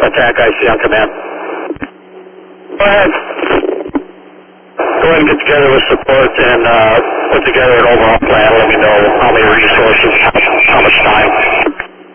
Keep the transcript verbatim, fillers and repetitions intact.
attack I C on command. Go ahead. Go ahead and get together with support and uh, put together an overall plan. Let me